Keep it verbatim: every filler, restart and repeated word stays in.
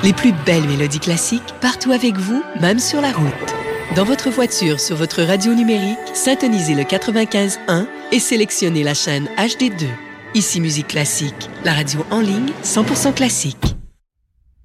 Les plus belles mélodies classiques partout avec vous, même sur la route. Dans votre voiture, sur votre radio numérique, syntonisez le quatre-vingt-quinze un et sélectionnez la chaîne H D deux. Ici Musique Classique, la radio en ligne cent pour cent classique.